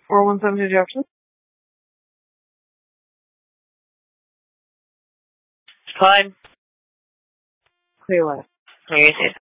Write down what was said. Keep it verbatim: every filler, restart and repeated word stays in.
four one seven two Jefferson. Clyde. Clear last. Are you safe?